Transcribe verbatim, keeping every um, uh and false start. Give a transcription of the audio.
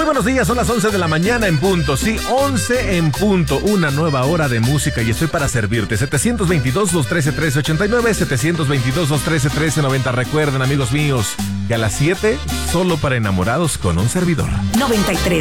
Muy buenos días, son las once de la mañana en punto. Sí, once en punto, una nueva hora de música y estoy para servirte. setecientos veintidós, doscientos trece, trece ochenta y nueve, setecientos veintidós, doscientos trece, trece noventa. Recuerden, amigos míos, que a las siete, solo para enamorados con un servidor. noventa y tres.